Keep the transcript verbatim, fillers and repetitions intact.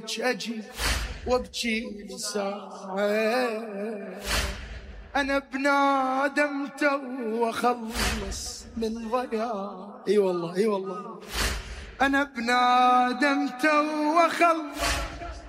أجي وابكي لساعة، أنا بنادم تو أخلص من ضياع. اي والله اي والله، أنا بنادم تو أخلص